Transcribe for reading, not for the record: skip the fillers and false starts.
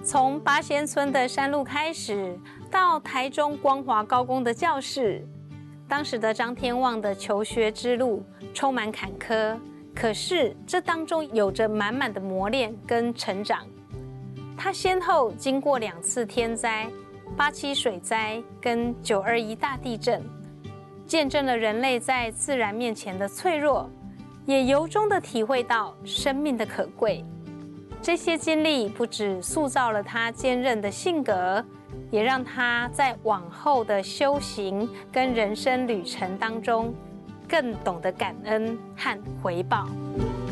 从八仙村的山路开始，到台中光华高工的教室，当时的张天旺的求学之路充满坎坷，可是这当中有着满满的磨练跟成长。他先后经过2次天灾，87水灾跟921大地震，见证了人类在自然面前的脆弱，也由衷地体会到生命的可贵。这些经历不只塑造了他坚韧的性格，也让他在往后的修行跟人生旅程当中，更懂得感恩和回报。